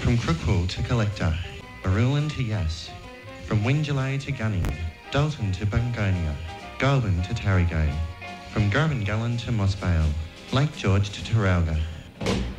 From Crookwell to Collector, Marulan to Yass, from Wingelay to Gunning, Dalton to Bungonia, Goulburn to Tarragone, from Garbangullen to Mossvale, Lake George to Taralga.